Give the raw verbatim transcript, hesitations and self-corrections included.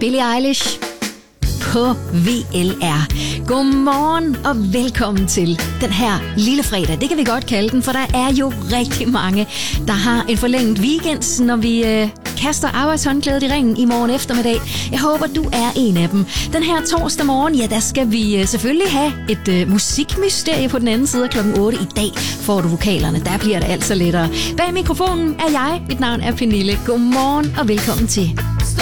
Billie Eilish på V L R. Godmorgen og velkommen til den her lille fredag. Det kan vi godt kalde den, for der er jo rigtig mange, der har en forlænget weekend, når vi øh, kaster arbejdshåndklædet i ringen i morgen eftermiddag. Jeg håber, du er en af dem. Den her torsdag morgen, ja, der skal vi øh, selvfølgelig have et øh, musikmysterie på den anden side af klokken otte. I dag får du vokalerne, der bliver det altså lettere. Bag mikrofonen er jeg. Mit navn er Pernille. Godmorgen og velkommen til.